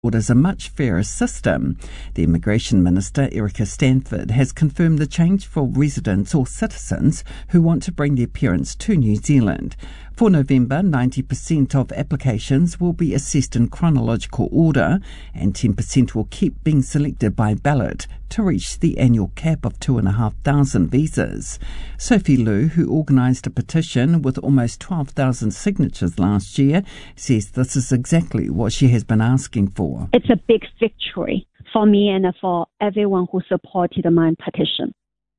is a much fairer system. The Immigration Minister, Erica Stanford, has confirmed the change for residents or citizens who want to bring their parents to New Zealand. For November, 90% of applications will be assessed in chronological order and 10% will keep being selected by ballot to reach the annual cap of 2,500 visas. Sophie Liu, who organised a petition with almost 12,000 signatures last year, says this is exactly what she has been asking for. It's a big victory for me and for everyone who supported my petition.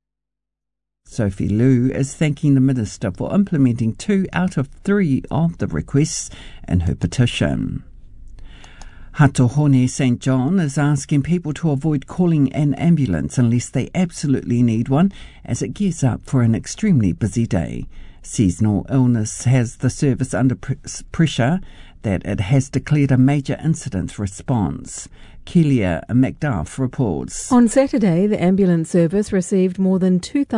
Sophie Liu is thanking the Minister for implementing 2 out of 3 of the requests in her petition. Hatohone St John is asking people to avoid calling an ambulance unless they absolutely need one, as it gears up for an extremely busy day. Seasonal illness has the service under pressure that it has declared a major incident response. Kelia McDuff reports. On Saturday, the ambulance service received more than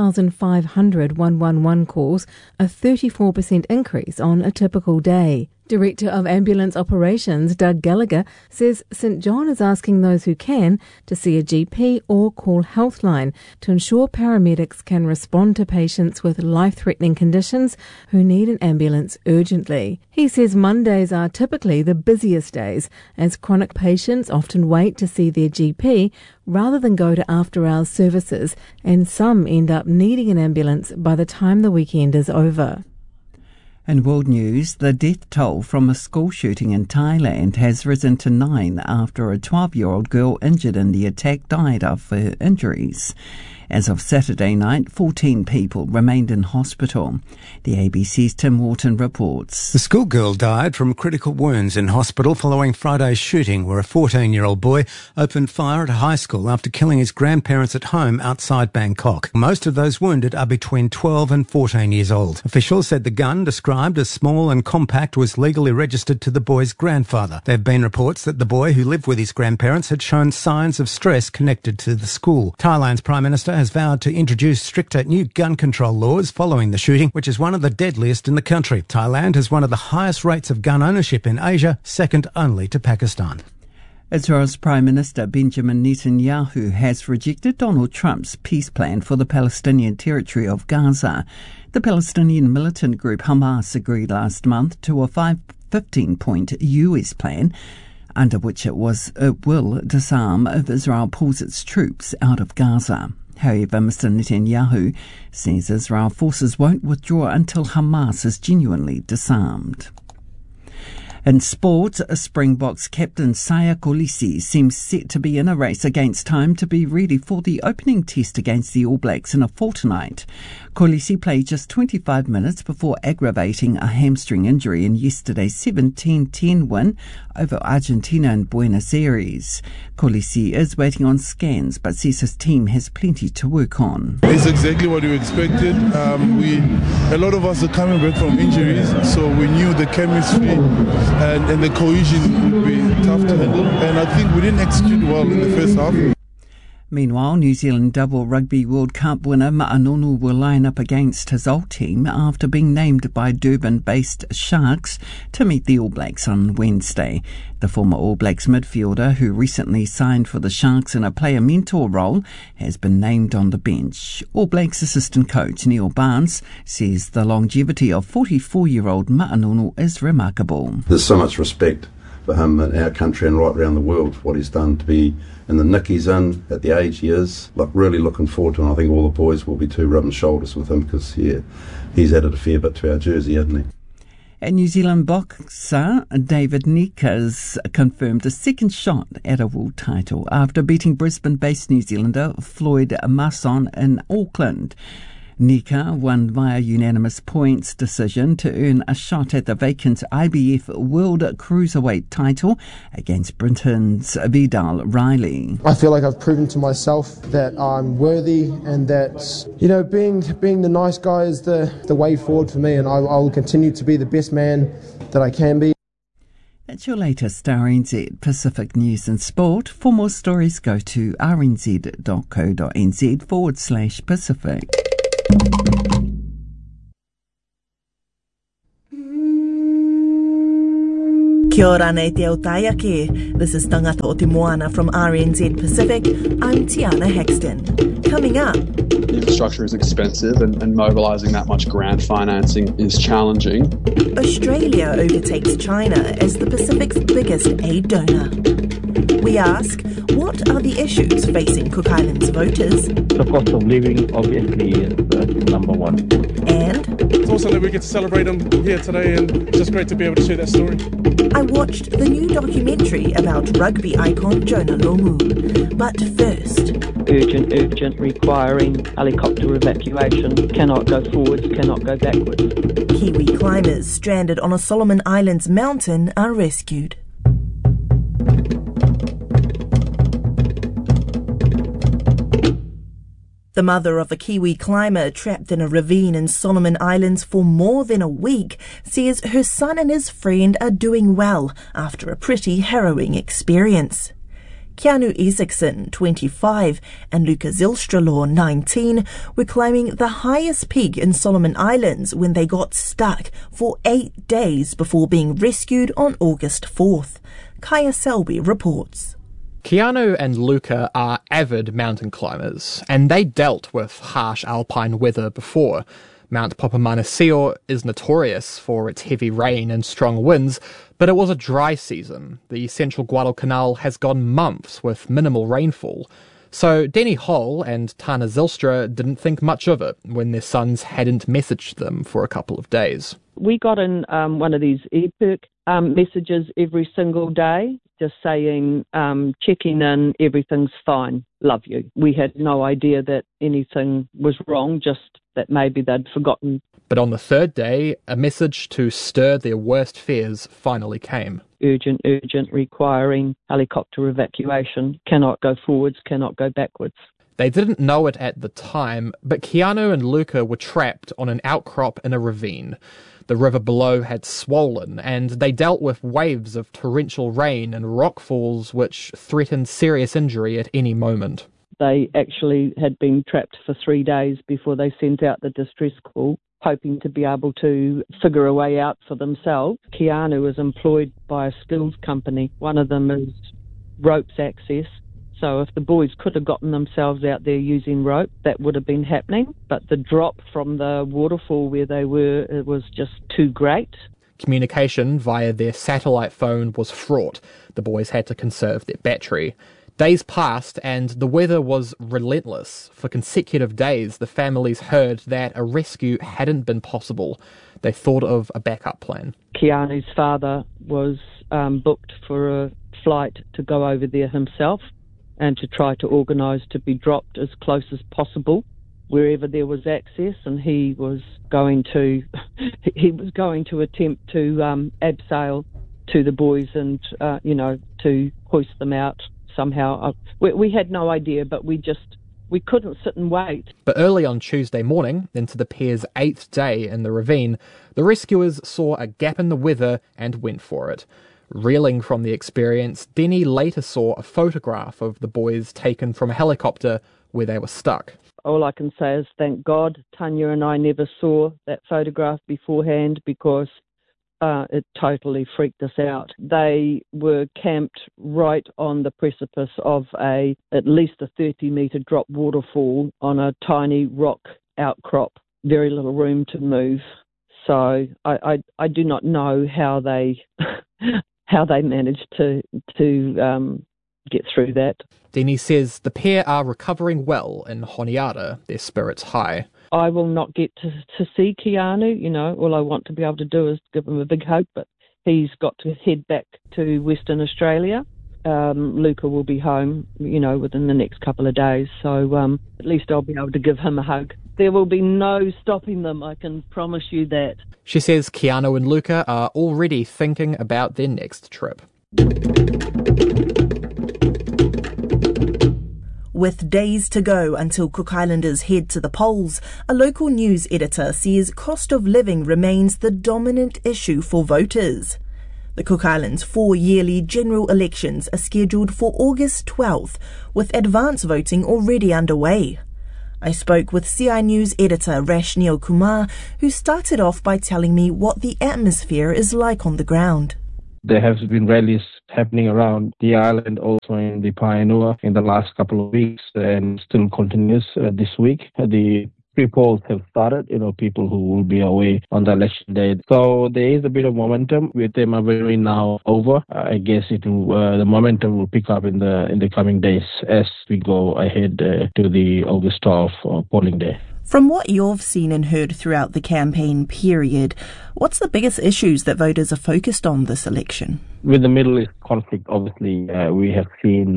2,500 111 calls, a 34% increase on a typical day. Director of Ambulance Operations, Doug Gallagher, says St John is asking those who can to see a GP or call Healthline to ensure paramedics can respond to patients with life-threatening conditions who need an ambulance urgently. He says Mondays are typically the busiest days, as chronic patients often wait to see their GP rather than go to after-hours services, and some end up needing an ambulance by the time the weekend is over. In world news, the death toll from a school shooting in Thailand has risen to 9 after a 12-year-old girl injured in the attack died of her injuries. As of Saturday night, 14 people remained in hospital. The ABC's Tim Wharton reports. The schoolgirl died from critical wounds in hospital following Friday's shooting, where a 14-year-old boy opened fire at a high school after killing his grandparents at home outside Bangkok. Most of those wounded are between 12 and 14 years old. Officials said the gun, described as small and compact, was legally registered to the boy's grandfather. There have been reports that the boy, who lived with his grandparents, had shown signs of stress connected to the school. Thailand's Prime Minister has vowed to introduce stricter new gun control laws following the shooting, which is one of the deadliest in the country. Thailand has one of the highest rates of gun ownership in Asia, second only to Pakistan. Israel's Prime Minister Benjamin Netanyahu has rejected Donald Trump's peace plan for the Palestinian territory of Gaza. The Palestinian militant group Hamas agreed last month to a 15-point US plan, under which it will disarm if Israel pulls its troops out of Gaza. However, Mr. Netanyahu says Israel forces won't withdraw until Hamas is genuinely disarmed. In sport, Springboks captain Siya Kolisi seems set to be in a race against time to be ready for the opening test against the All Blacks in a fortnight. Kolisi played just 25 minutes before aggravating a hamstring injury in yesterday's 17-10 win over Argentina in Buenos Aires. Kolisi is waiting on scans but says his team has plenty to work on. It's exactly what we expected. A lot of us are coming back from injuries, so we knew the chemistry and the cohesion would be tough to handle, and I think we didn't execute well in the first half. Meanwhile, New Zealand double rugby World Cup winner Ma'anonu will line up against his old team after being named by Durban-based Sharks to meet the All Blacks on Wednesday. The former All Blacks midfielder, who recently signed for the Sharks in a player mentor role, has been named on the bench. All Blacks assistant coach Neil Barnes says the longevity of 44-year-old Ma'anonu is remarkable. There's so much respect for him in our country and right around the world for what he's done to be in the nick he's in at the age he is. Really looking forward to it. I think all the boys will be too rubbing shoulders with him because he's added a fair bit to our jersey, hasn't he? And New Zealand boxer David Nika has confirmed a second shot at a world title after beating Brisbane-based New Zealander Floyd Masson in Auckland. Nika won via unanimous points decision to earn a shot at the vacant IBF World Cruiserweight title against Britain's Vidal Riley. I feel like I've proven to myself that I'm worthy and that, being the nice guy is the way forward for me, and I will continue to be the best man that I can be. That's your latest RNZ Pacific News and Sport. For more stories, go to rnz.co.nz/Pacific. Kia ora nei te au taiake. This is Tangata o Te Moana from RNZ Pacific. I'm Tiana Hexton. Coming up, the infrastructure is expensive and mobilising that much grant financing is challenging. Australia overtakes China as the Pacific's biggest aid donor. We ask, what are the issues facing Cook Islands voters? The cost of living obviously is number one. And it's also that we get to celebrate them here today, and it's just great to be able to share that story. I watched the new documentary about rugby icon Jonah Lomu. But first, urgent, requiring helicopter evacuation, cannot go forwards, cannot go backwards. Kiwi climbers stranded on a Solomon Islands mountain are rescued. The mother of a Kiwi climber trapped in a ravine in Solomon Islands for more than a week says her son and his friend are doing well after a pretty harrowing experience. Keanu Isaacson, 25, and Luca Zylstralaw, 19, were climbing the highest peak in Solomon Islands when they got stuck for 8 days before being rescued on August 4th. Kaya Selby reports. Keanu and Luca are avid mountain climbers, and they dealt with harsh alpine weather before. Mount Papamanasio is notorious for its heavy rain and strong winds, but it was a dry season. The central Guadalcanal has gone months with minimal rainfall. So Denny Hall and Tana Zylstra didn't think much of it when their sons hadn't messaged them for a couple of days. We got in one of these ePerk messages every single day, just saying, checking in, everything's fine, love you. We had no idea that anything was wrong, just that maybe they'd forgotten. But on the third day, a message to stir their worst fears finally came. Urgent, requiring helicopter evacuation, cannot go forwards, cannot go backwards. They didn't know it at the time, but Keanu and Luca were trapped on an outcrop in a ravine. The river below had swollen, and they dealt with waves of torrential rain and rockfalls which threatened serious injury at any moment. They actually had been trapped for 3 days before they sent out the distress call, hoping to be able to figure a way out for themselves. Keanu was employed by a skills company. One of them is ropes access. So if the boys could have gotten themselves out there using rope, that would have been happening. But the drop from the waterfall where they were, it was just too great. Communication via their satellite phone was fraught. The boys had to conserve their battery. Days passed and the weather was relentless. For consecutive days, the families heard that a rescue hadn't been possible. They thought of a backup plan. Keanu's father was booked for a flight to go over there himself and to try to organise to be dropped as close as possible wherever there was access, and he was going to attempt to abseil to the boys and to hoist them out somehow. We had no idea, but we couldn't sit and wait. But early on Tuesday morning, into the pair's 8th day in the ravine, the rescuers saw a gap in the weather and went for it. Reeling from the experience, Denny later saw a photograph of the boys taken from a helicopter where they were stuck. All I can say is thank God Tanya and I never saw that photograph beforehand, because it totally freaked us out. They were camped right on the precipice of at least a 30-metre drop waterfall on a tiny rock outcrop, very little room to move. So I do not know how they managed to get through that. Denny says the pair are recovering well in Honiara, their spirits high. I will not get to see Keanu, all I want to be able to do is give him a big hug, but he's got to head back to Western Australia. Luca will be home, within the next couple of days, so at least I'll be able to give him a hug. There will be no stopping them, I can promise you that. She says Keanu and Luca are already thinking about their next trip. With days to go until Cook Islanders head to the polls, a local news editor says cost of living remains the dominant issue for voters. The Cook Islands 4 yearly general elections are scheduled for August 12th, with advance voting already underway. I spoke with CI News editor Rashniel Kumar, who started off by telling me what the atmosphere is like on the ground. There have been rallies happening around the island, also in the Paenua in the last couple of weeks, and still continues this week. The pre-polls have started, people who will be away on the election day. So there is a bit of momentum with them very now over. I guess the momentum will pick up in the coming days as we go ahead to the August 12th polling day. From what you've seen and heard throughout the campaign period, what's the biggest issues that voters are focused on this election? With the Middle East conflict, obviously, we have seen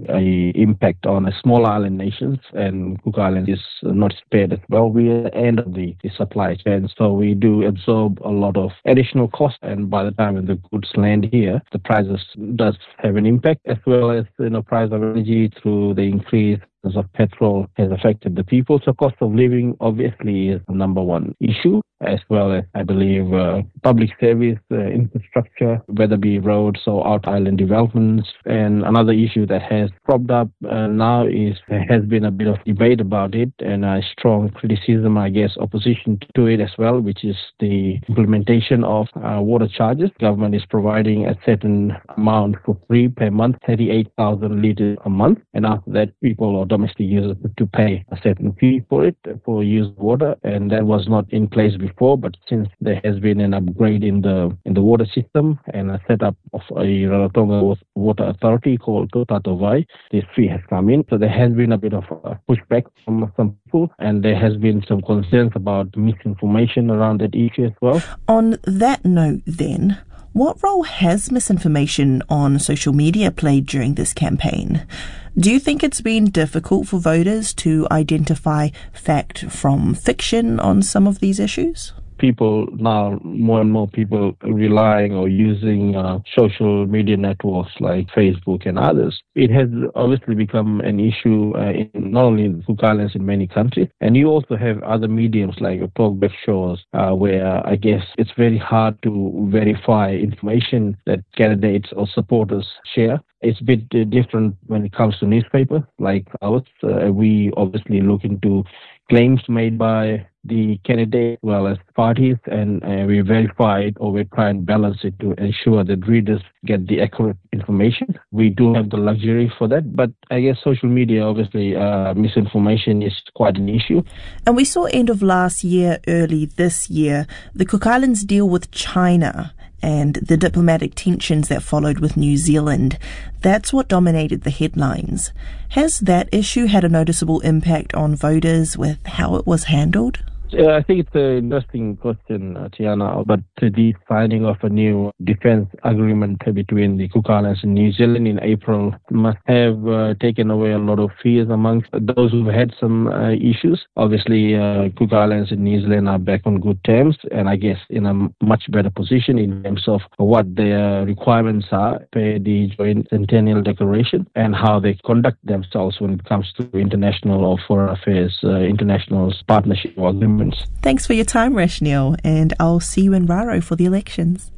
an impact on small island nations, and Cook Island is not spared as well. We are at the end of the supply chain, so we do absorb a lot of additional costs, and by the time the goods land here, the prices does have an impact, as well as price of energy through the increase of petrol has affected the people. So cost of living obviously is the number one issue, as well as, I believe, public service infrastructure, whether it be roads or out-island developments. And another issue that has cropped up now is there has been a bit of debate about it and a strong criticism, I guess, opposition to it as well, which is the implementation of water charges. Government is providing a certain amount for free per month, 38,000 litres a month. And after that, people or domestic users to pay a certain fee for it, for use of water. And that was not in place before, but since there has been an upgrade in the water system and a setup of a Rarotonga Water Authority called Tato Vai, this fee has come in. So there has been a bit of a pushback from some people, and there has been some concerns about misinformation around that issue as well. On that note then, what role has misinformation on social media played during this campaign? Do you think it's been difficult for voters to identify fact from fiction on some of these issues? People now, more and more people relying or using social media networks like Facebook and others. It has obviously become an issue not only in Cook Islands, in many countries. And you also have other mediums like talkback shows where I guess it's very hard to verify information that candidates or supporters share. It's a bit different when it comes to newspapers like ours. We obviously look into claims made by the candidate as well as parties, and we verify it, or we try and balance it to ensure that readers get the accurate information. We do have the luxury for that, but I guess social media, obviously, misinformation is quite an issue. And we saw end of last year, early this year, the Cook Islands deal with China and the diplomatic tensions that followed with New Zealand. That's what dominated the headlines. Has that issue had a noticeable impact on voters with how it was handled? I think it's an interesting question, Tiana, but the signing of a new defense agreement between the Cook Islands and New Zealand in April must have taken away a lot of fears amongst those who had some issues. Obviously, Cook Islands and New Zealand are back on good terms, and I guess in a much better position in terms of what their requirements are per the Joint Centennial Declaration and how they conduct themselves when it comes to international or foreign affairs, international partnership or agreements. Thanks for your time, Rashniel, and I'll see you in Raro for the elections.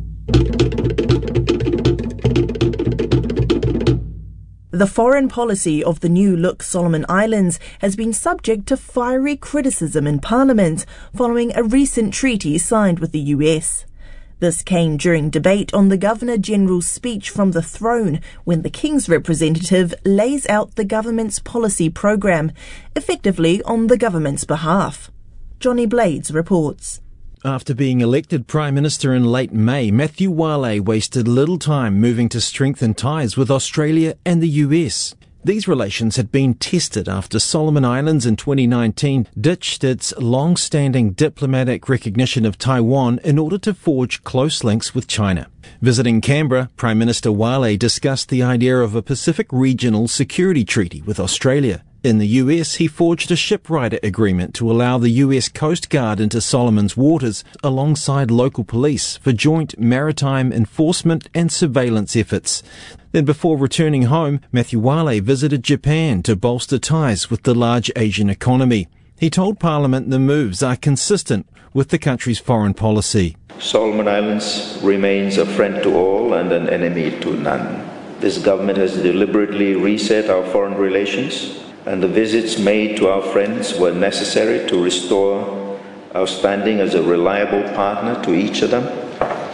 The foreign policy of the new look Solomon Islands has been subject to fiery criticism in Parliament following a recent treaty signed with the US. This came during debate on the Governor-General's speech from the throne when the King's representative lays out the government's policy programme, effectively on the government's behalf. Johnny Blades reports. After being elected Prime Minister in late May, Matthew Wale wasted little time moving to strengthen ties with Australia and the US. These relations had been tested after Solomon Islands in 2019 ditched its long-standing diplomatic recognition of Taiwan in order to forge close links with China. Visiting Canberra, Prime Minister Wale discussed the idea of a Pacific Regional Security Treaty with Australia. In the US, he forged a shipwrighter agreement to allow the US Coast Guard into Solomon's waters alongside local police for joint maritime enforcement and surveillance efforts. Then before returning home, Matthew Wale visited Japan to bolster ties with the large Asian economy. He told Parliament the moves are consistent with the country's foreign policy. Solomon Islands remains a friend to all and an enemy to none. This government has deliberately reset our foreign relations, and the visits made to our friends were necessary to restore our standing as a reliable partner to each of them.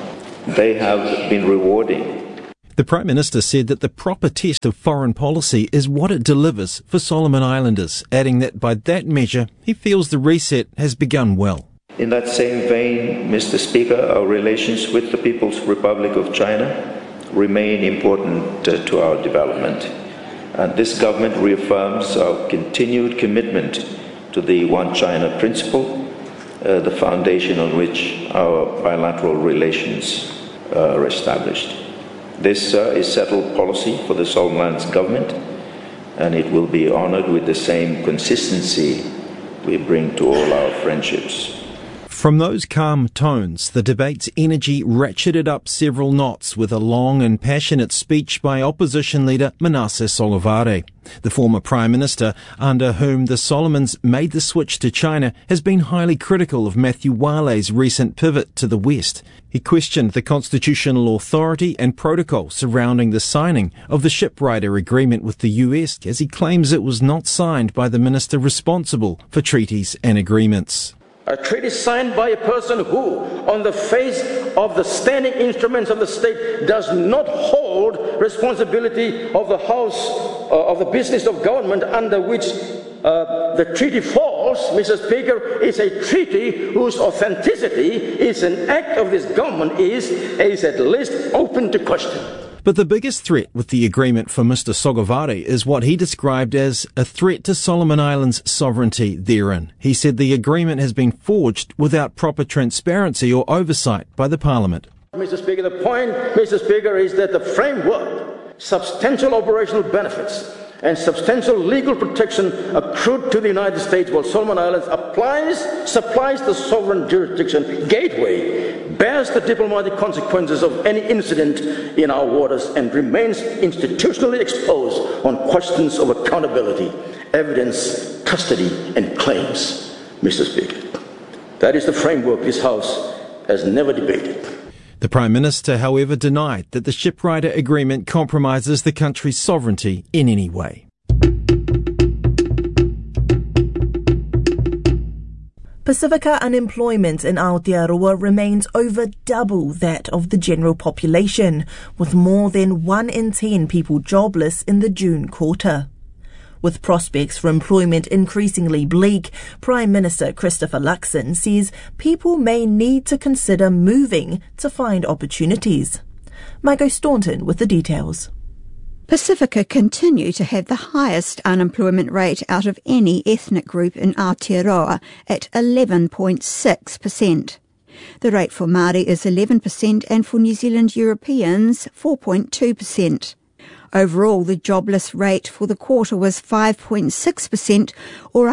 They have been rewarding. The Prime Minister said that the proper test of foreign policy is what it delivers for Solomon Islanders, adding that by that measure, he feels the reset has begun well. In that same vein, Mr. Speaker, our relations with the People's Republic of China remain important to our development. And this government reaffirms our continued commitment to the One China principle, the foundation on which our bilateral relations are established. This is settled policy for the Solomon Islands government, and it will be honoured with the same consistency we bring to all our friendships. From those calm tones, the debate's energy ratcheted up several knots with a long and passionate speech by opposition leader Manasseh Sogavare. The former Prime Minister, under whom the Solomons made the switch to China, has been highly critical of Matthew Wale's recent pivot to the West. He questioned the constitutional authority and protocol surrounding the signing of the Shipwriter Agreement with the US, as he claims it was not signed by the minister responsible for treaties and agreements. A treaty signed by a person who, on the face of the standing instruments of the state, does not hold responsibility of the House of the business of government under which the treaty falls, Mr. Speaker, is a treaty whose authenticity is an act of this government is at least open to question. But the biggest threat with the agreement for Mr. Sogavare is what he described as a threat to Solomon Islands' sovereignty therein. He said the agreement has been forged without proper transparency or oversight by the Parliament. Mr. Speaker, the point, Mr. Speaker, is that the framework, substantial operational benefits, and substantial legal protection accrued to the United States while Solomon Islands supplies the sovereign jurisdiction gateway, bears the diplomatic consequences of any incident in our waters, and remains institutionally exposed on questions of accountability, evidence, custody, and claims, Mr. Speaker. That is the framework this House has never debated. The Prime Minister, however, denied that the Shipwriter Agreement compromises the country's sovereignty in any way. Pacifica unemployment in Aotearoa remains over double that of the general population, with more than 1 in 10 people jobless in the June quarter. With prospects for employment increasingly bleak, Prime Minister Christopher Luxon says people may need to consider moving to find opportunities. Margot Staunton with the details. Pacifica continue to have the highest unemployment rate out of any ethnic group in Aotearoa at 11.6%. The rate for Māori is 11% and for New Zealand Europeans 4.2%. Overall, the jobless rate for the quarter was 5.6%, or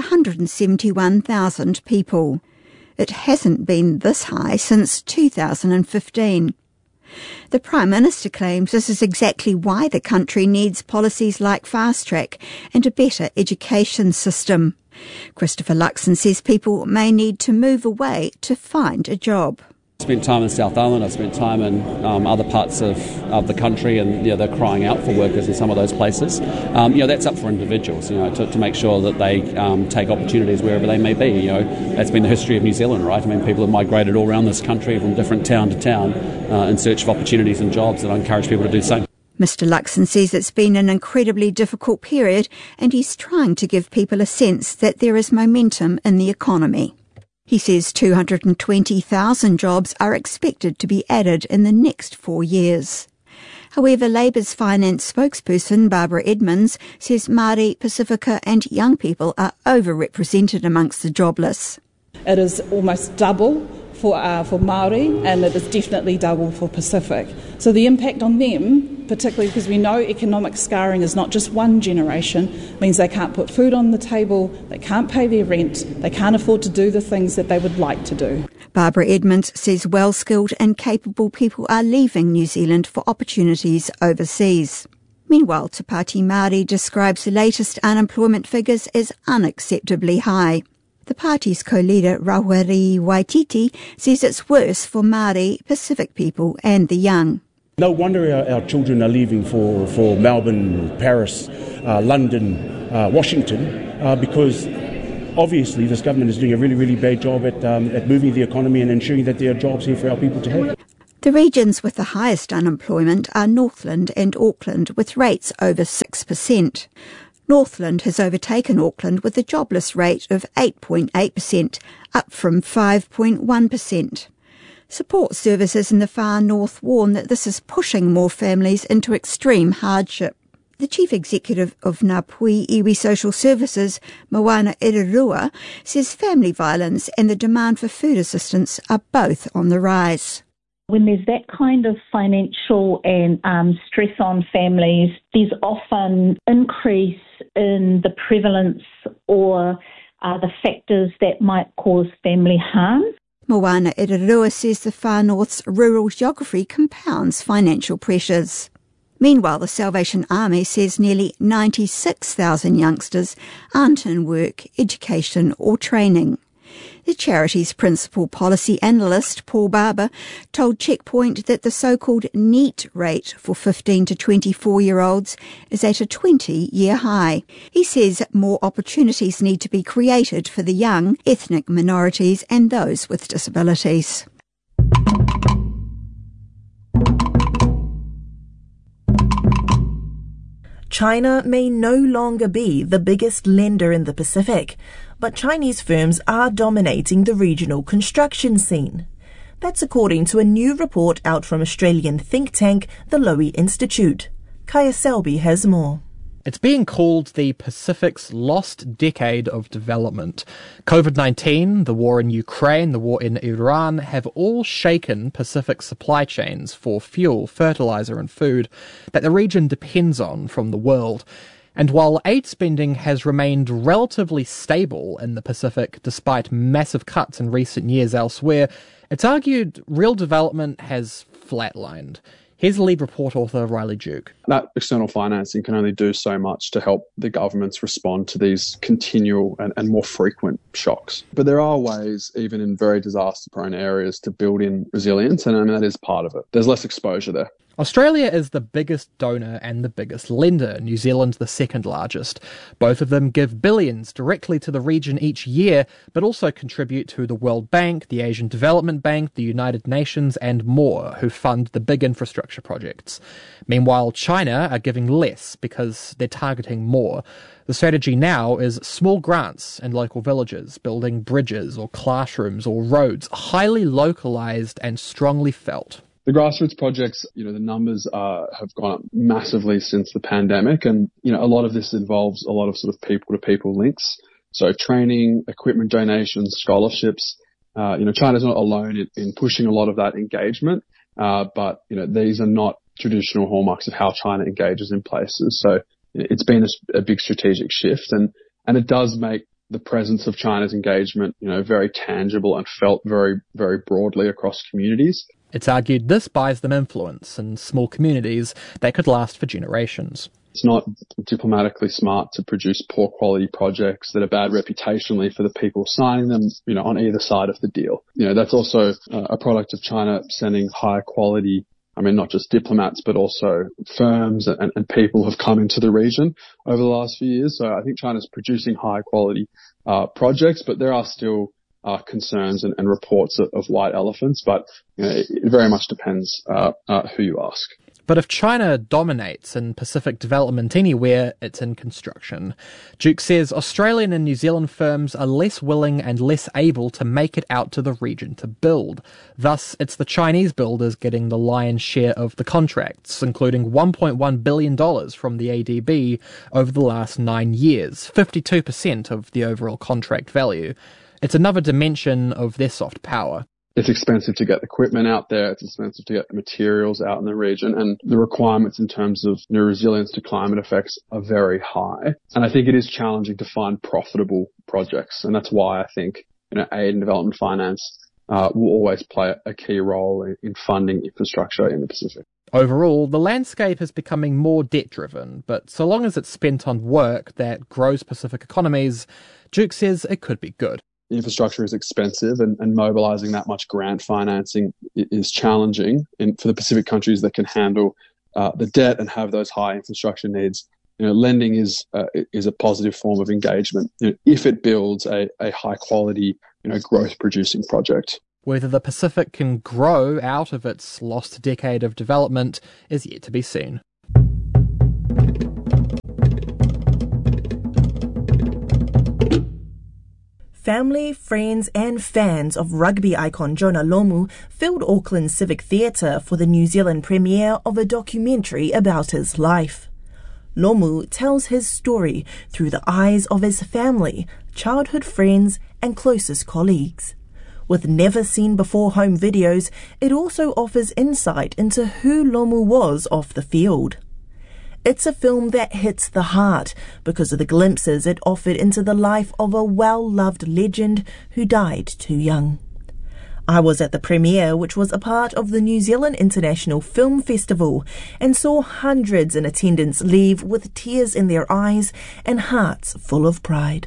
171,000 people. It hasn't been this high since 2015. The Prime Minister claims this is exactly why the country needs policies like Fast Track and a better education system. Christopher Luxon says people may need to move away to find a job. I spent time in South Island, I spent time in other parts of the country, and they're crying out for workers in some of those places. That's up for individuals, to make sure that they take opportunities wherever they may be. That's been the history of New Zealand, right? I mean, people have migrated all around this country from different town to town in search of opportunities and jobs, and I encourage people to do the same. Mr. Luxon says it's been an incredibly difficult period, and he's trying to give people a sense that there is momentum in the economy. He says 220,000 jobs are expected to be added in the next 4 years. However, Labour's finance spokesperson Barbara Edmonds says Māori, Pacifica and young people are overrepresented amongst the jobless. It is almost double for Māori, and it is definitely double for Pacific. So the impact on them, particularly because we know economic scarring is not just one generation, means they can't put food on the table, they can't pay their rent, they can't afford to do the things that they would like to do. Barbara Edmonds says well-skilled and capable people are leaving New Zealand for opportunities overseas. Meanwhile, Te Pāti Māori describes the latest unemployment figures as unacceptably high. The party's co-leader, Raweri Waititi, says it's worse for Māori, Pacific people and the young. No wonder our children are leaving for Melbourne, Paris, London, Washington, because obviously this government is doing a really, really bad job at moving the economy and ensuring that there are jobs here for our people to have. The regions with the highest unemployment are Northland and Auckland, with rates over 6%. Northland has overtaken Auckland with a jobless rate of 8.8%, up from 5.1%. Support services in the far north warn that this is pushing more families into extreme hardship. The chief executive of Ngāpuhi Iwi Social Services, Moana Irerua, says family violence and the demand for food assistance are both on the rise. When there's that kind of financial and stress on families, there's often increase in the prevalence or the factors that might cause family harm. Moana Irerua says the far north's rural geography compounds financial pressures. Meanwhile, the Salvation Army says nearly 96,000 youngsters aren't in work, education or training. The charity's principal policy analyst, Paul Barber, told Checkpoint that the so-called NEET rate for 15 to 24-year-olds is at a 20-year high. He says more opportunities need to be created for the young, ethnic minorities and those with disabilities. China may no longer be the biggest lender in the Pacific, but Chinese firms are dominating the regional construction scene. That's according to a new report out from Australian think tank, the Lowy Institute. Kaya Selby has more. It's being called the Pacific's lost decade of development. COVID-19, the war in Ukraine, the war in Iran have all shaken Pacific supply chains for fuel, fertilizer and food that the region depends on from the world. And while aid spending has remained relatively stable in the Pacific despite massive cuts in recent years elsewhere, it's argued real development has flatlined. Here's lead report author Riley Duke. That external financing can only do so much to help the governments respond to these continual and more frequent shocks. But there are ways, even in very disaster-prone areas, to build in resilience, and I mean, that is part of it. There's less exposure there. Australia is the biggest donor and the biggest lender, New Zealand's the second largest. Both of them give billions directly to the region each year, but also contribute to the World Bank, the Asian Development Bank, the United Nations and more, who fund the big infrastructure projects. Meanwhile, China are giving less because they're targeting more. The strategy now is small grants in local villages, building bridges or classrooms or roads, highly localised and strongly felt. The grassroots projects, the numbers have gone up massively since the pandemic. And, a lot of this involves a lot of sort of people-to-people links. So training, equipment donations, scholarships. China's not alone in pushing a lot of that engagement. But these are not traditional hallmarks of how China engages in places. So it's been a big strategic shift. And it does make the presence of China's engagement, very tangible and felt very, very broadly across communities. It's argued this buys them influence in small communities that could last for generations. It's not diplomatically smart to produce poor quality projects that are bad reputationally for the people signing them, on either side of the deal. That's also a product of China sending high quality, not just diplomats, but also firms and people have come into the region over the last few years. So I think China's producing high quality projects, but there are still concerns and reports of white elephants, but it very much depends who you ask. But if China dominates in Pacific development anywhere, it's in construction. Duke says Australian and New Zealand firms are less willing and less able to make it out to the region to build. Thus, it's the Chinese builders getting the lion's share of the contracts, including $1.1 billion from the ADB over the last 9 years, 52% of the overall contract value. It's another dimension of their soft power. It's expensive to get equipment out there. It's expensive to get the materials out in the region. And the requirements in terms of resilience to climate effects are very high. And I think it is challenging to find profitable projects. And that's why I think aid and development finance will always play a key role in funding infrastructure in the Pacific. Overall, the landscape is becoming more debt-driven, but so long as it's spent on work that grows Pacific economies, Duke says it could be good. Infrastructure is expensive and mobilising that much grant financing is challenging for the Pacific countries that can handle the debt and have those high infrastructure needs. Lending is a positive form of engagement if it builds a high quality, growth producing project. Whether the Pacific can grow out of its lost decade of development is yet to be seen. Family, friends and fans of rugby icon Jonah Lomu filled Auckland Civic Theatre for the New Zealand premiere of a documentary about his life. Lomu tells his story through the eyes of his family, childhood friends and closest colleagues. With never-seen-before home videos, it also offers insight into who Lomu was off the field. It's a film that hits the heart because of the glimpses it offered into the life of a well-loved legend who died too young. I was at the premiere, which was a part of the New Zealand International Film Festival, and saw hundreds in attendance leave with tears in their eyes and hearts full of pride.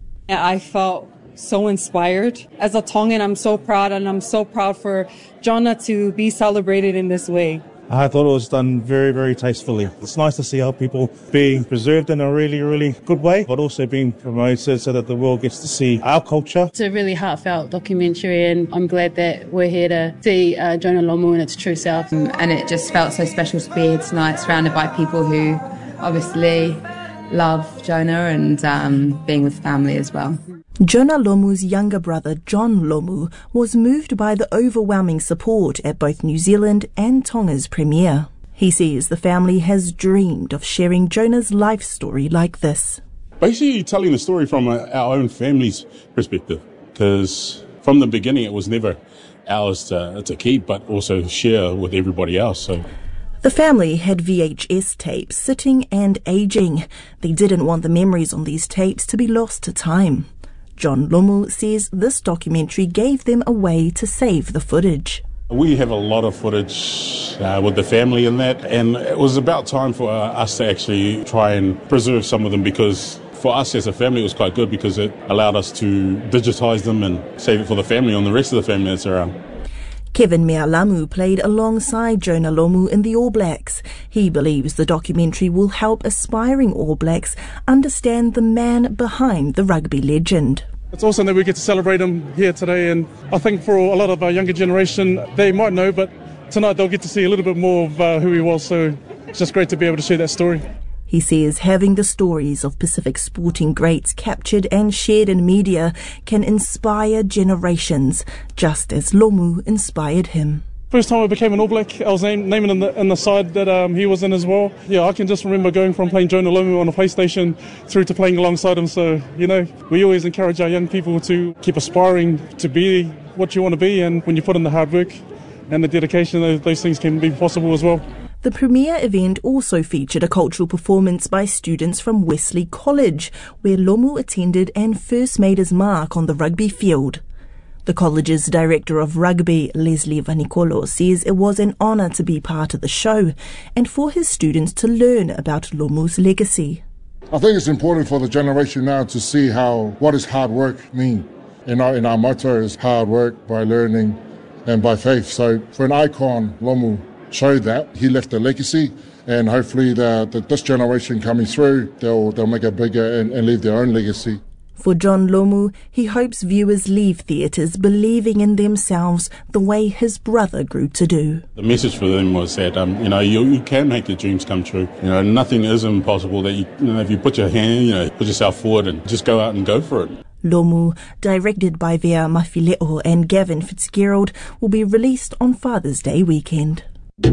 I felt so inspired. As a Tongan, I'm so proud, and I'm so proud for Jonah to be celebrated in this way. I thought it was done very, very tastefully. It's nice to see our people being preserved in a really, really good way, but also being promoted so that the world gets to see our culture. It's a really heartfelt documentary, and I'm glad that we're here to see Jonah Lomu in its true self. And it just felt so special to be here tonight, surrounded by people who obviously love Jonah, and being with family as well. Jonah Lomu's younger brother, John Lomu, was moved by the overwhelming support at both New Zealand and Tonga's premiere. He says the family has dreamed of sharing Jonah's life story like this. Basically telling the story from our own family's perspective, because from the beginning it was never ours to keep, but also share with everybody else. So the family had VHS tapes sitting and aging. They didn't want the memories on these tapes to be lost to time. John Lomu says this documentary gave them a way to save the footage. We have a lot of footage with the family in that, and it was about time for us to actually try and preserve some of them, because for us as a family it was quite good because it allowed us to digitise them and save it for the family and the rest of the family that's around. Kevin Mealamu played alongside Jonah Lomu in the All Blacks. He believes the documentary will help aspiring All Blacks understand the man behind the rugby legend. It's awesome that we get to celebrate him here today, and I think for a lot of our younger generation, they might know, but tonight they'll get to see a little bit more of who he was, so it's just great to be able to share that story. He says having the stories of Pacific sporting greats captured and shared in media can inspire generations, just as Lomu inspired him. First time I became an All Black, I was naming in the side that he was in as well. Yeah, I can just remember going from playing Jonah Lomu on a PlayStation through to playing alongside him. So, we always encourage our young people to keep aspiring to be what you want to be, and when you put in the hard work and the dedication, those things can be possible as well. The premiere event also featured a cultural performance by students from Wesley College, where Lomu attended and first made his mark on the rugby field. The college's director of rugby, Leslie Vanikolo, says it was an honour to be part of the show and for his students to learn about Lomu's legacy. I think it's important for the generation now to see what does hard work mean. And our motto is hard work by learning and by faith. So for an icon, Lomu showed that. He left a legacy, and hopefully this generation coming through, they'll make it bigger and leave their own legacy. For John Lomu, he hopes viewers leave theatres believing in themselves the way his brother grew to do. The message for them was that you can make your dreams come true. Nothing is impossible. That if you put your hand, put yourself forward and just go out and go for it. Lomu, directed by Vea Mafileo and Gavin Fitzgerald, will be released on Father's Day weekend.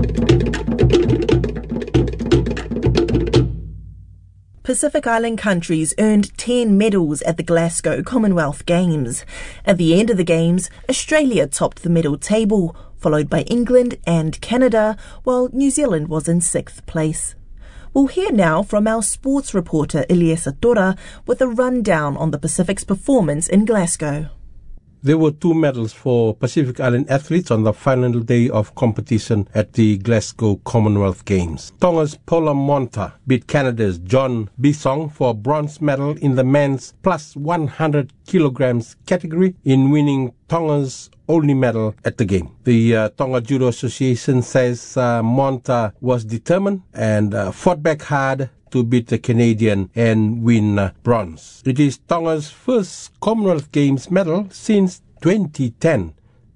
Pacific Island countries earned 10 medals at the Glasgow Commonwealth Games. At the end of the Games, Australia topped the medal table, followed by England and Canada, while New Zealand was in 6th place. We'll hear now from our sports reporter Eliesa Tora with a rundown on the Pacific's performance in Glasgow. There were 2 medals for Pacific Island athletes on the final day of competition at the Glasgow Commonwealth Games. Tonga's Paula Monta beat Canada's John Bisong for a bronze medal in the men's plus 100 kilograms category in winning Tonga's only medal at the game. The Tonga Judo Association says Monta was determined and fought back hard to beat the Canadian and win bronze. It is Tonga's first Commonwealth Games medal since 2010.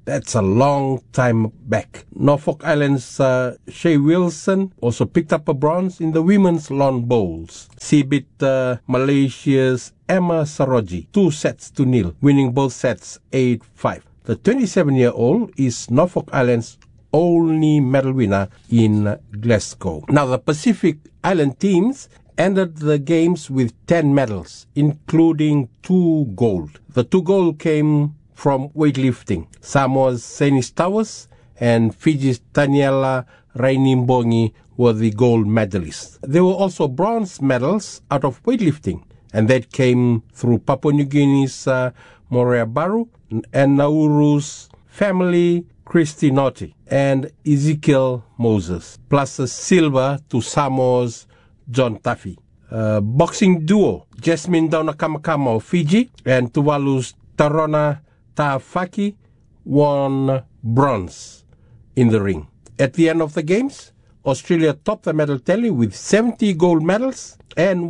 That's a long time back. Norfolk Island's Shay Wilson also picked up a bronze in the women's lawn bowls. She beat Malaysia's Emma Saroji 2-0, winning both sets 8-5. The 27-year-old is Norfolk Island's only medal winner in Glasgow. Now, the Pacific Island teams ended the games with 10 medals, including 2 gold. The 2 gold came from weightlifting. Samoa's Senis Towers and Fiji's Taniela Rainimbongi were the gold medalists. There were also bronze medals out of weightlifting, and that came through Papua New Guinea's Morea Baru and Nauru's family Christy Naughty and Ezekiel Moses, plus a silver to Samoa's John Taffy. Boxing duo Jasmine Daunakamakama of Fiji and Tuvalu's Tarona Taafaki won bronze in the ring. At the end of the games, Australia topped the medal tally with 70 gold medals and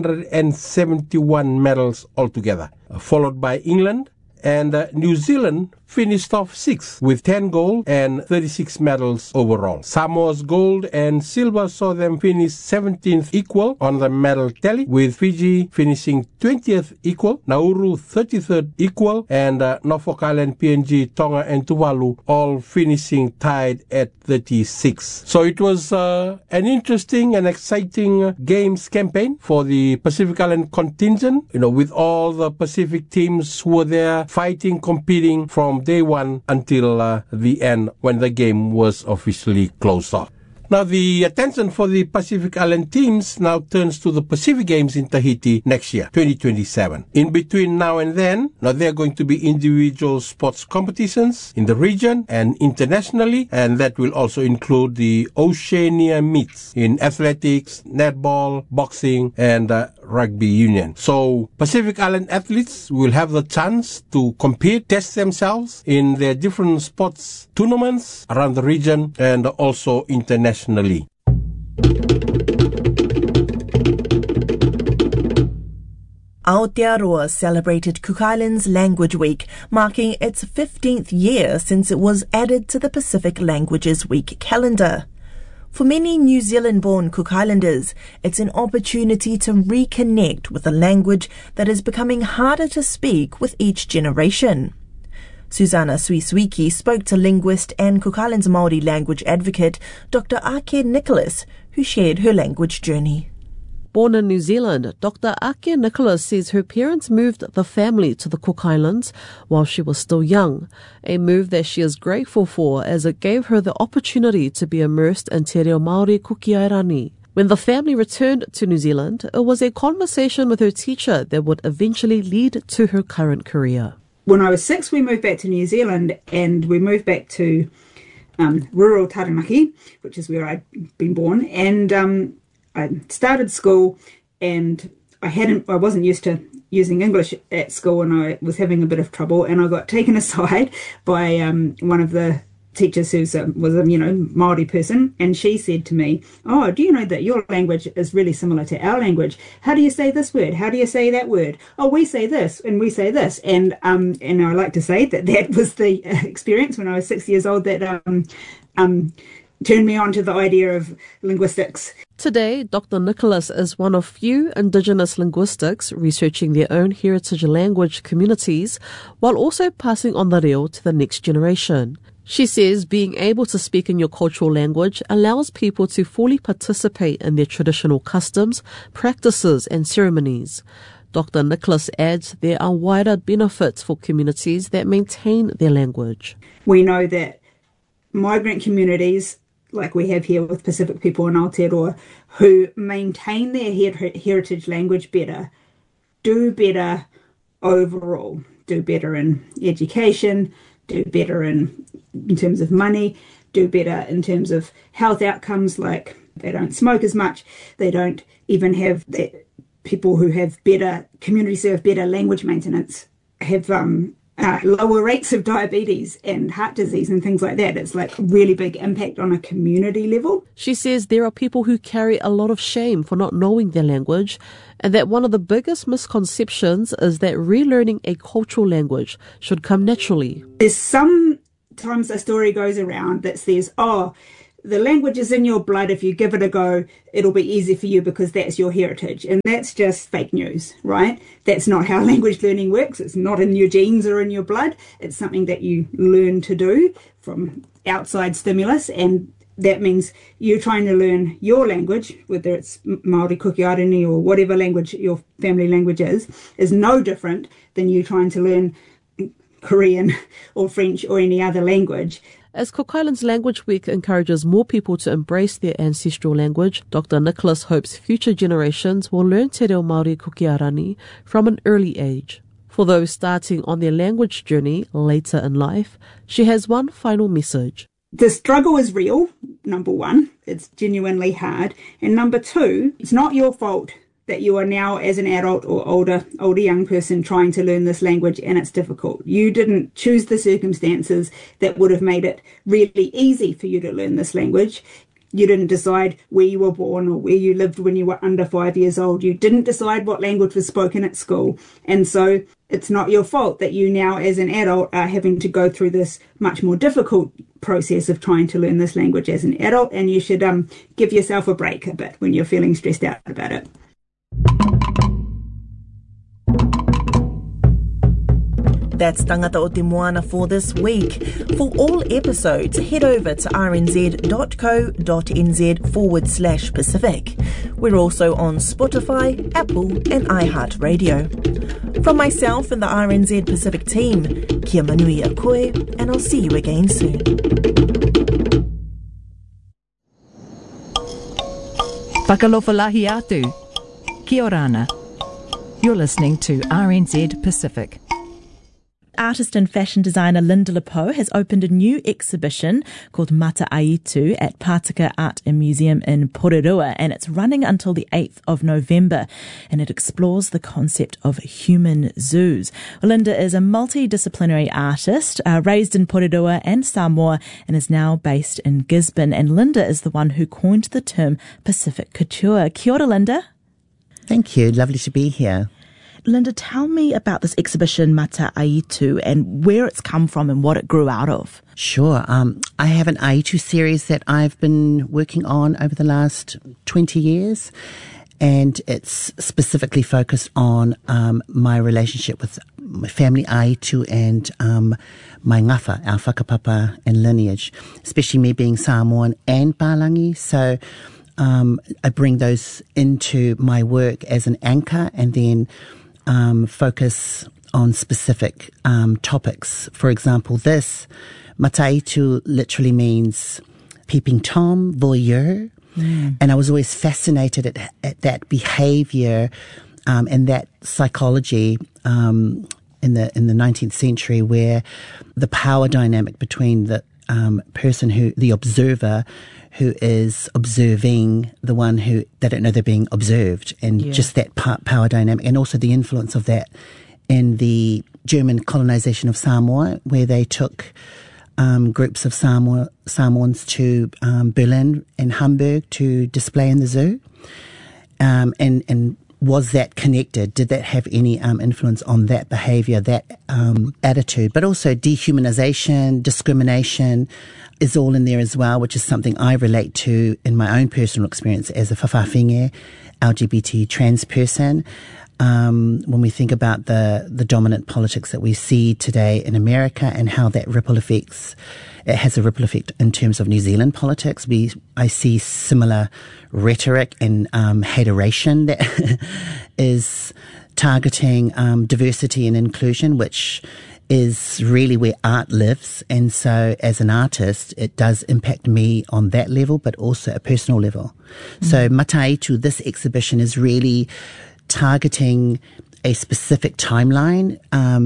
171 medals altogether, followed by England, and New Zealand finished off 6th with 10 gold and 36 medals overall. Samoa's gold and silver saw them finish 17th equal on the medal tally, with Fiji finishing 20th equal, Nauru 33rd equal, and Norfolk Island, PNG, Tonga and Tuvalu all finishing tied at 36. So it was an interesting and exciting games campaign for the Pacific Island contingent, with all the Pacific teams who were there fighting, competing from day one until the end when the game was officially closed off. Now, the attention for the Pacific Island teams now turns to the Pacific Games in Tahiti next year, 2027. In between now and then, there are going to be individual sports competitions in the region and internationally, and that will also include the Oceania meets in athletics, netball, boxing, and rugby union. So Pacific Island athletes will have the chance to compete, test themselves in their different sports tournaments around the region and also internationally. Aotearoa celebrated Cook Islands Language Week, marking its 15th year since it was added to the Pacific Languages Week calendar. For many New Zealand-born Cook Islanders, it's an opportunity to reconnect with a language that is becoming harder to speak with each generation. Susanna Suisuiki spoke to linguist and Cook Islands Māori language advocate Dr. Ake Nicholas, who shared her language journey. Born in New Zealand, Dr. Ake Nicholas says her parents moved the family to the Cook Islands while she was still young, a move that she is grateful for as it gave her the opportunity to be immersed in Te Reo Māori Kukiairani. When the family returned to New Zealand, it was a conversation with her teacher that would eventually lead to her current career. When I was 6, we moved back to New Zealand, and we moved back to rural Taranaki, which is where I'd been born, and I started school, and I wasn't used to using English at school, and I was having a bit of trouble, and I got taken aside by one of the teachers who was a Māori person, and she said to me, "Oh, do you know that your language is really similar to our language? How do you say this word? How do you say that word? Oh, we say this and we say this." And I like to say that was the experience when I was 6 years old that turned me on to the idea of linguistics. Today, Dr. Nicholas is one of few Indigenous linguistics researching their own heritage language communities while also passing on the reo to the next generation. She says being able to speak in your cultural language allows people to fully participate in their traditional customs, practices and ceremonies. Dr. Nicholas adds there are wider benefits for communities that maintain their language. We know that migrant communities, like we have here with Pacific people in Aotearoa, who maintain their heritage language better, do better overall, do better in education, do better in terms of money, do better in terms of health outcomes, like they don't smoke as much, they don't even have people who have better, communities who have better language maintenance, have lower rates of diabetes and heart disease and things like that. It's like really big impact on a community level. She says there are people who carry a lot of shame for not knowing their language, and that one of the biggest misconceptions is that relearning a cultural language should come naturally. There's some times a story goes around that says, oh, the language is in your blood. If you give it a go, it'll be easy for you because that's your heritage. And that's just fake news, right? That's not how language learning works. It's not in your genes or in your blood. It's something that you learn to do from outside stimulus. And that means you're trying to learn your language, whether it's Māori, Kuki-Arangi, or whatever language your family language is no different than you trying to learn Korean or French or any other language. As Cook Islands Language Week encourages more people to embrace their ancestral language, Dr. Nicholas hopes future generations will learn Te Reo Māori Kuki-Arangi from an early age. For those starting on their language journey later in life, she has one final message. The struggle is real, number one. It's genuinely hard. And number two, it's not your fault that you are now, as an adult or older young person, trying to learn this language and it's difficult. You didn't choose the circumstances that would have made it really easy for you to learn this language. You didn't decide where you were born or where you lived when you were under 5 years old. You didn't decide what language was spoken at school. And so it's not your fault that you now, as an adult, are having to go through this much more difficult process of trying to learn this language as an adult. And you should give yourself a break a bit when you're feeling stressed out about it. That's Tangata o Te Moana for this week. For all episodes, head over to rnz.co.nz/Pacific. We're also on Spotify, Apple and iHeartRadio. From myself and the RNZ Pacific team, kia manui a koe, and I'll see you again soon. Whakalofalahi atu. Kia orana. You're listening to RNZ Pacific. Artist and fashion designer Linda Lepoe has opened a new exhibition called Mata Aitu at Pātaka Art and Museum in Porirua, and it's running until the 8th of November, and it explores the concept of human zoos. Well, Linda is a multidisciplinary artist, raised in Porirua and Samoa, and is now based in Gisborne, and Linda is the one who coined the term Pacific Couture. Kia ora, Linda. Thank you. Lovely to be here. Linda, tell me about this exhibition, Mata Aitu, and where it's come from and what it grew out of. Sure. I have an Aitu series that I've been working on over the last 20 years, and it's specifically focused on my relationship with my family Aitu and my ngafa, our whakapapa and lineage, especially me being Samoan and Palangi. So I bring those into my work as an anchor and then focus on specific topics. For example, this Mata Aitu literally means peeping Tom, voyeur, and I was always fascinated at that behaviour and that psychology in the 19th century, where the power dynamic between the person the observer, who is observing the one who they don't know they're being observed, and just that power dynamic, and also the influence of that in the German colonization of Samoa, where they took groups of Samoans to Berlin and Hamburg to display in the zoo, and was that connected? Did that have any influence on that behaviour, that attitude? But also dehumanization, discrimination is all in there as well, which is something I relate to in my own personal experience as a whawhawhinge, LGBT trans person. When we think about the dominant politics that we see today in America and how that it has a ripple effect in terms of New Zealand politics. I see similar rhetoric and hateration that is targeting diversity and inclusion, which is really where art lives. And so as an artist, it does impact me on that level, but also a personal level. So Mata Aitu, this exhibition is really targeting a specific timeline,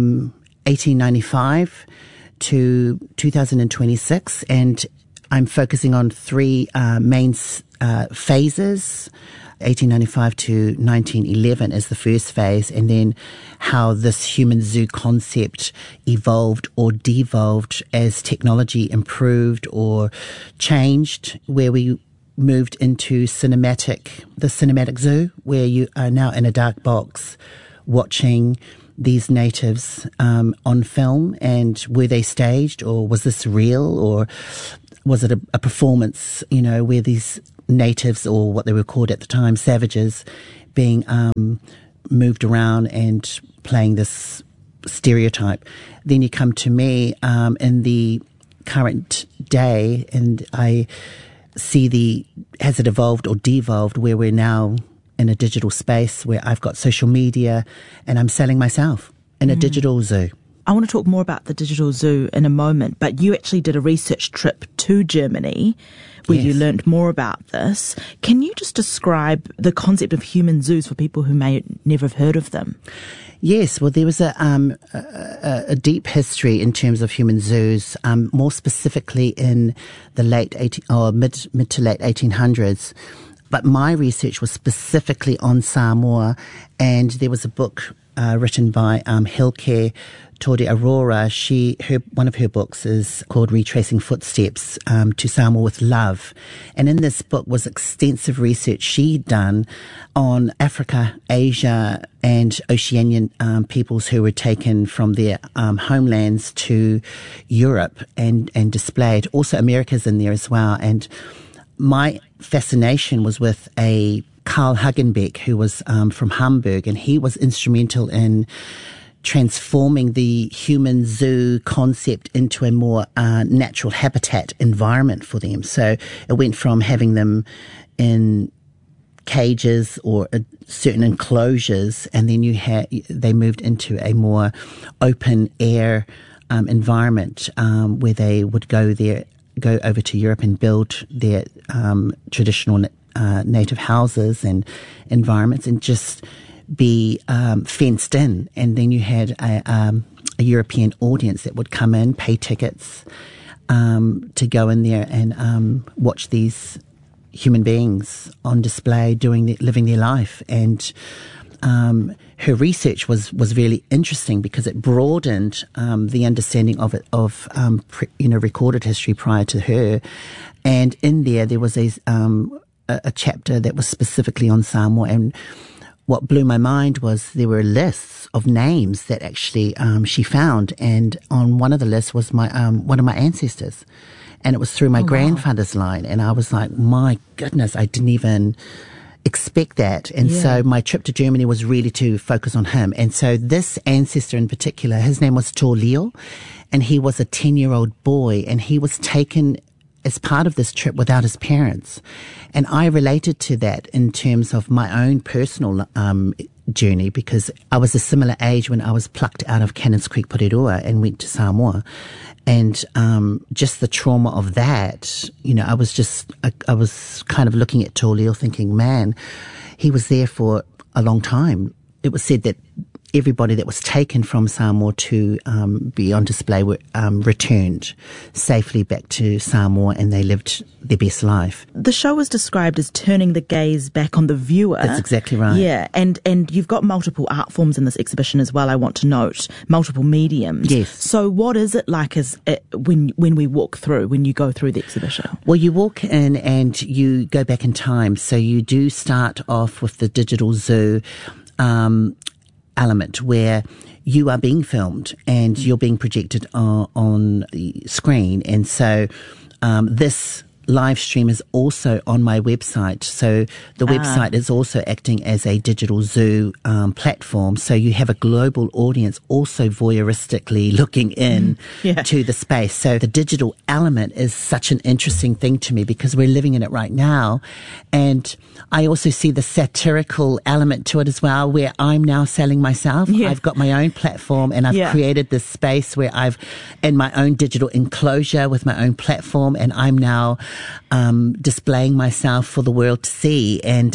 1895 to 2026, and I'm focusing on three main phases. 1895 to 1911 is the first phase, and then how this human zoo concept evolved or devolved as technology improved or changed, where we moved into the cinematic zoo, where you are now in a dark box watching these natives on film, and were they staged, or was this real, or was it a performance, where these natives, or what they were called at the time, savages, being moved around and playing this stereotype. Then you come to me in the current day, and I see has it evolved or devolved, where we're now in a digital space where I've got social media and I'm selling myself in a digital zoo. I want to talk more about the digital zoo in a moment, but you actually did a research trip to Germany where you learnt more about this. Can you just describe the concept of human zoos for people who may never have heard of them? Yes, well, there was a deep history in terms of human zoos, more specifically in the mid to late 1800s. But my research was specifically on Samoa, and there was a book written by Hilke Tode Aurora. One of her books is called Retracing Footsteps to Samoa with Love. And in this book was extensive research she'd done on Africa, Asia, and Oceanian peoples who were taken from their homelands to Europe and displayed. Also, America's in there as well. And my fascination was with a Karl Hagenbeck, who was from Hamburg, and he was instrumental in transforming the human zoo concept into a more natural habitat environment for them. So it went from having them in cages or certain enclosures, and then they moved into a more open air environment where they would go over to Europe and build their traditional native houses and environments, and just be fenced in. And then you had a European audience that would come in, pay tickets to go in there and watch these human beings on display living their life. And her research was really interesting because it broadened the understanding of recorded history prior to her. And in there was a chapter that was specifically on Samoa, and what blew my mind was there were lists of names that actually she found, and on one of the lists was one of my ancestors, and it was through my grandfather's line, and I was like, my goodness, I didn't even expect that. And so my trip to Germany was really to focus on him. And so this ancestor in particular, his name was Tō Leo, and he was a 10-year-old boy, and he was taken as part of this trip without his parents. And I related to that in terms of my own personal journey, because I was a similar age when I was plucked out of Cannons Creek, Porirua, and went to Samoa. And just the trauma of that, I was kind of looking at Tō Leo thinking, man, he was there for a long time. It was said that everybody that was taken from Samoa to be on display were returned safely back to Samoa, and they lived their best life. The show was described as turning the gaze back on the viewer. That's exactly right. Yeah, and you've got multiple art forms in this exhibition as well, I want to note, multiple mediums. Yes. So what is it like when we walk through, when you go through the exhibition? Well, you walk in and you go back in time. So you do start off with the digital zoo element where you are being filmed and you're being projected on the screen. And so this live stream is also on my website. So the website is also acting as a digital zoo platform. So you have a global audience also voyeuristically looking in to the space. So the digital element is such an interesting thing to me because we're living in it right now. And I also see the satirical element to it as well, where I'm now selling myself. I've got my own platform, and I've created this space where I've in my own digital enclosure with my own platform, and I'm now displaying myself for the world to see. And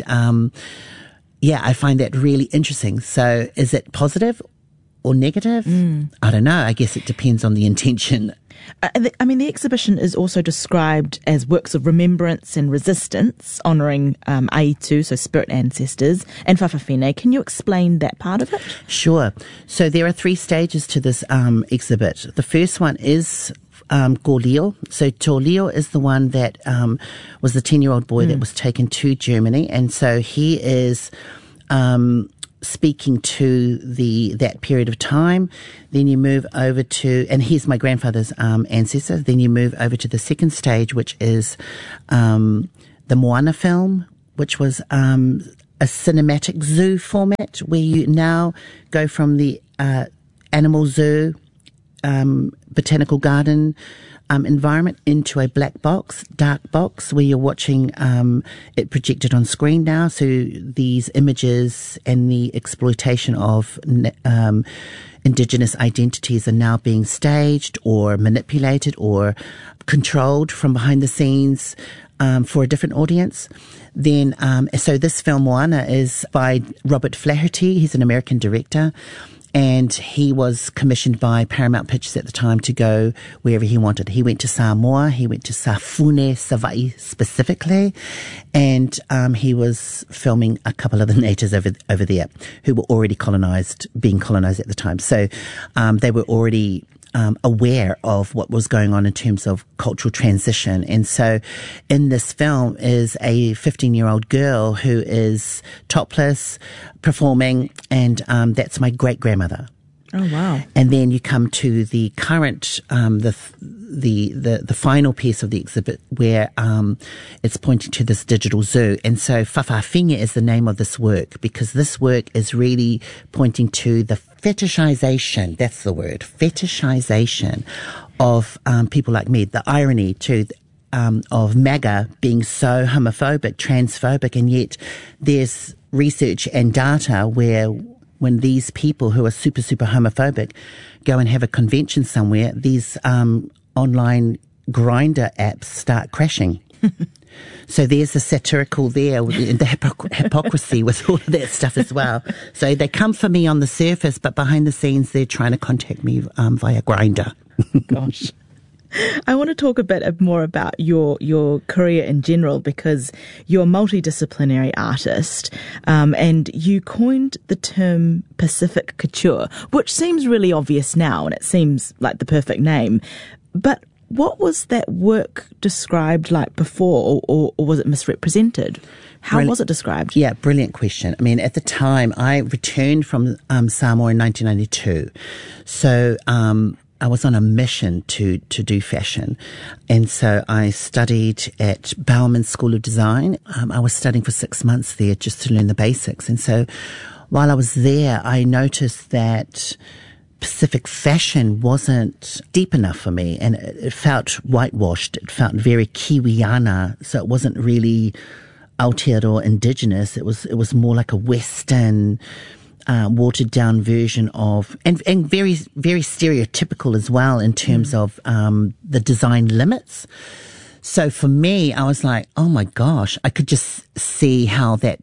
I find that really interesting. So is it positive or negative? I don't know. I guess it depends on the intention. The exhibition is also described as works of remembrance and resistance, honouring Aitu, so spirit ancestors, and Whawhawhine. Can you explain that part of it? Sure. So there are 3 stages to this exhibit. The first one is Ko Leo. So Tō Leo is the one that was the 10-year-old boy that was taken to Germany, and so he is speaking to that period of time. Then you move over to, and here's my grandfather's ancestor. Then you move over to the second stage, which is the Moana film, which was a cinematic zoo format, where you now go from the animal zoo, botanical garden environment into a black box, dark box, where you're watching it projected on screen now. So these images and the exploitation of Indigenous identities are now being staged or manipulated or controlled from behind the scenes for a different audience. Then, so this film Moana is by Robert Flaherty. He's an American director. And he was commissioned by Paramount Pictures at the time to go wherever he wanted. He went to Samoa, he went to Safune, Savaii specifically, and he was filming a couple of the natives over there who were already being colonized at the time. So they were already aware of what was going on in terms of cultural transition. And so in this film is a 15-year-old girl who is topless, performing, and that's my great-grandmother. Oh, wow. And then you come to the current, the final piece of the exhibit where it's pointing to this digital zoo. And so Whawhawhinge is the name of this work, because this work is really pointing to the fetishization, that's the word, fetishization of people like me. The irony too of MAGA being so homophobic, transphobic, and yet there's research and data where when these people who are super, super homophobic go and have a convention somewhere, these online Grindr apps start crashing. So there's the satirical there, the hypocrisy with all of that stuff as well. So they come for me on the surface, but behind the scenes they're trying to contact me via Grindr. Gosh. I want to talk a bit more about your career in general, because you're a multidisciplinary artist, and you coined the term Pacific Couture, which seems really obvious now, and it seems like the perfect name. But what was that work described like before, or was it misrepresented? How was it described? Yeah, brilliant question. I mean, at the time, I returned from Samoa in 1992. So I was on a mission to do fashion. And so I studied at Bauman School of Design. I was studying for 6 months there just to learn the basics. And so while I was there, I noticed that Pacific fashion wasn't deep enough for me, and it felt whitewashed. It felt very Kiwiana, so it wasn't really Aotearoa indigenous. It was more like a Western, watered down version of, and very, very stereotypical as well in terms of the design limits. So for me, I was like, oh my gosh, I could just see how that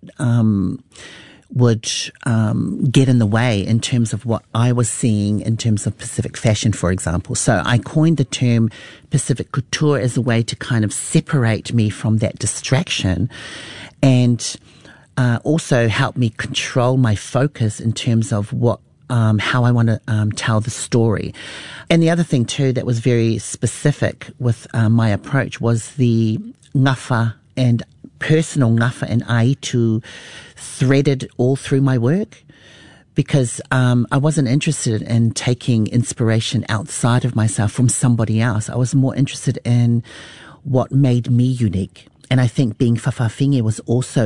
would get in the way in terms of what I was seeing in terms of Pacific fashion, for example. So I coined the term Pacific Couture as a way to kind of separate me from that distraction, and also help me control my focus in terms of what how I want to tell the story. And the other thing too that was very specific with my approach was the ngafa and personal ngafa and aitu threaded all through my work, because I wasn't interested in taking inspiration outside of myself from somebody else. I was more interested in what made me unique. And I think being Whawhawhinge was also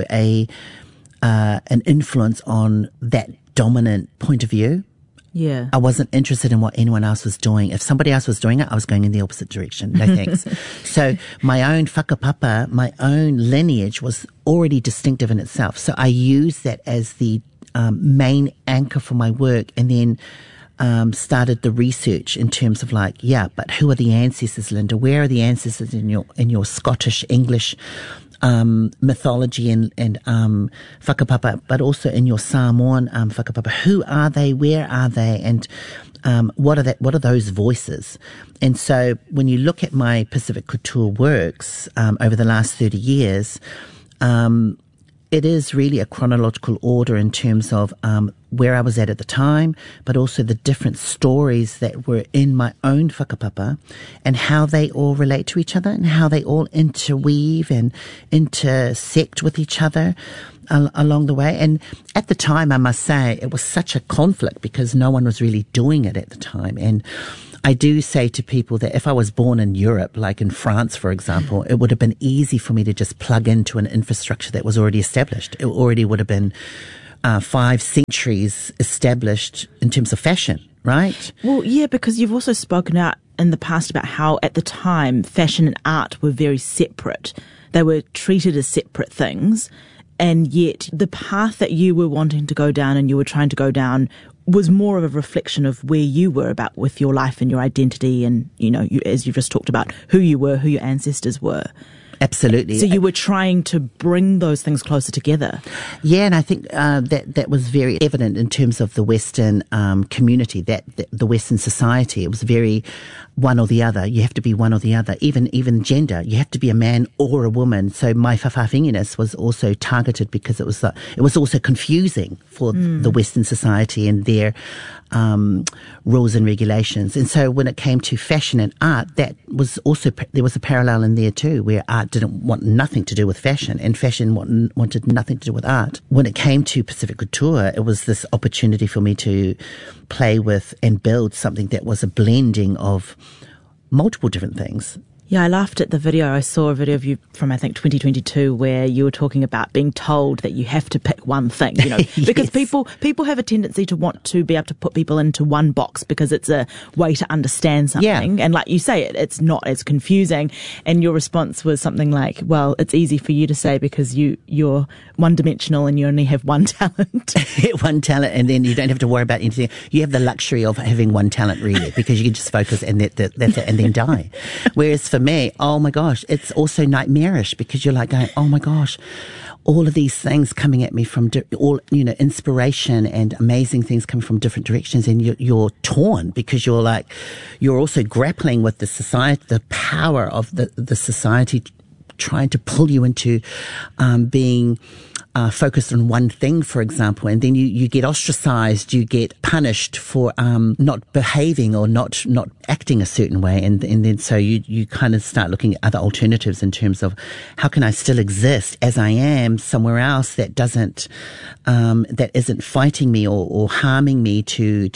an influence on that dominant point of view. Yeah. I wasn't interested in what anyone else was doing. If somebody else was doing it, I was going in the opposite direction. No thanks. So my own whakapapa, my own lineage was already distinctive in itself. So I used that as the main anchor for my work, and then started the research in terms of like, yeah, but who are the ancestors, Linda? Where are the ancestors in your Scottish, English mythology and whakapapa, but also in your Samoan whakapapa? Who are they? Where are they? And what are those voices? And so when you look at my Pacific Couture works over the last 30 years, it is really a chronological order in terms of where I was at the time, but also the different stories that were in my own whakapapa and how they all relate to each other and how they all interweave and intersect with each other. along the way. And at the time, I must say, it was such a conflict because no one was really doing it at the time. And I do say to people that if I was born in Europe, like in France, for example, it would have been easy for me to just plug into an infrastructure that was already established. It already would have been 5 centuries established in terms of fashion, right? Well, yeah, because you've also spoken out in the past about how at the time fashion and art were very separate. They were treated as separate things, and yet the path that you were wanting to go down and you were trying to go down was more of a reflection of where you were about with your life and your identity and, you know, as you've just talked about, who you were, who your ancestors were. Absolutely. So you were trying to bring those things closer together. Yeah, and I think that was very evident in terms of the Western community, that the Western society. It was very one or the other. You have to be one or the other. Even gender, you have to be a man or a woman. So my whawhawhinginess was also targeted because it was also confusing for the Western society and their rules and regulations. And so when it came to fashion and art, that was also, there was a parallel in there too, where art didn't want nothing to do with fashion and fashion wanted nothing to do with art. When it came to Pacific Couture, it was this opportunity for me to play with and build something that was a blending of multiple different things. Yeah, I laughed at the video. I saw a video of you from, I think, 2022 where you were talking about being told that you have to pick one thing, you know, because people have a tendency to want to be able to put people into one box because it's a way to understand something. Yeah. And like you say, it's not as confusing. And your response was something like, well, it's easy for you to say because you're one-dimensional and you only have one talent. One talent, and then you don't have to worry about anything. You have the luxury of having one talent, really, because you can just focus and that's it, and then die. Whereas for me, oh my gosh, it's also nightmarish because you're like going, oh my gosh, all of these things coming at me from inspiration and amazing things coming from different directions, and you're torn because you're also grappling with the society, the power of the society trying to pull you into being focused on one thing, for example, and then you get ostracized, you get punished for not behaving or not acting a certain way, and then so you kind of start looking at other alternatives in terms of how can I still exist as I am somewhere else that isn't fighting me or harming me to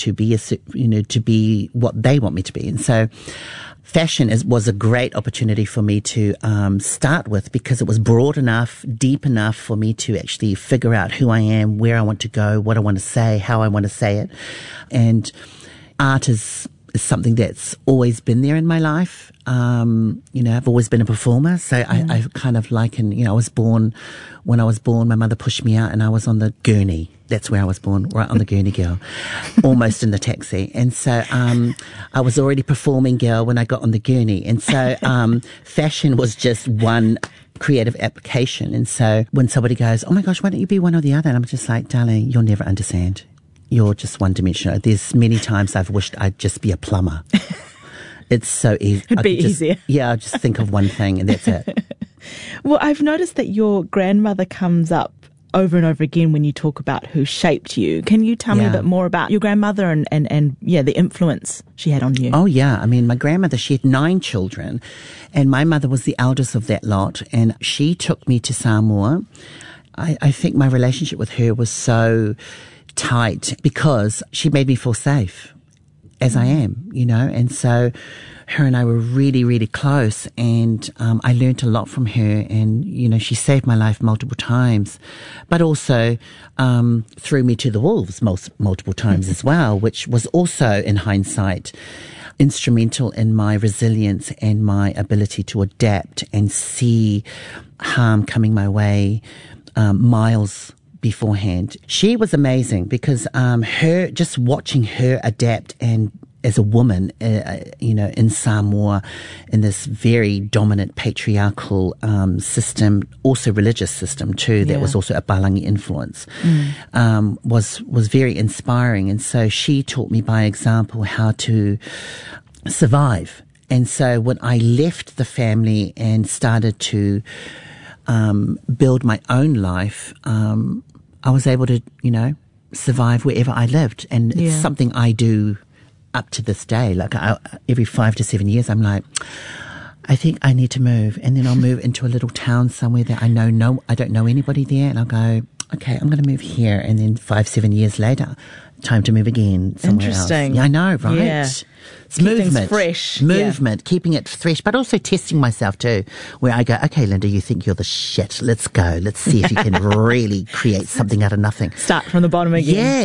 be what they want me to be. And so fashion was a great opportunity for me to start with because it was broad enough, deep enough for me to actually figure out who I am, where I want to go, what I want to say, how I want to say it. And art is something that's always been there in my life. I've always been a performer. So I kind of liken, when I was born, my mother pushed me out and I was on the gurney. That's where I was born, right on the gurney, girl, almost in the taxi. And so I was already performing, girl, when I got on the gurney. And so fashion was just one creative application. And so when somebody goes, oh my gosh, why don't you be one or the other? And I'm just like, darling, you'll never understand. You're just one-dimensional. There's many times I've wished I'd just be a plumber. It's so easy. It'd be easier. Yeah, I just think of one thing and that's it. Well, I've noticed that your grandmother comes up over and over again when you talk about who shaped you. Can you tell me a bit more about your grandmother and the influence she had on you? Oh, yeah. I mean, my grandmother, she had 9 children and my mother was the eldest of that lot, and she took me to Samoa. I think my relationship with her was so tight because she made me feel safe as I am, and so her and I were really, really close, and I learned a lot from her, and she saved my life multiple times, but also threw me to the wolves multiple times as well, which was also, in hindsight, instrumental in my resilience and my ability to adapt and see harm coming my way miles beforehand. She was amazing because just watching her adapt and as a woman, in Samoa, in this very dominant patriarchal system, also religious system too, that was also a Palangi influence, was very inspiring. And so she taught me by example how to survive. And so when I left the family and started to build my own life, I was able to, survive wherever I lived. And it's something I do up to this day. Like every 5 to 7 years, I'm like, I think I need to move. And then I'll move into a little town somewhere that I don't know anybody there. And I'll go, okay, I'm going to move here, and then 5-7 years later, time to move again somewhere Interesting. else. Yeah, I know, right? Yeah. It's Keep movement. things fresh. Movement, keeping it fresh, but also testing myself too, where I go, okay, Linda, you think you're the shit. Let's go. Let's see if you can really create something out of nothing. Start from the bottom again. Yeah.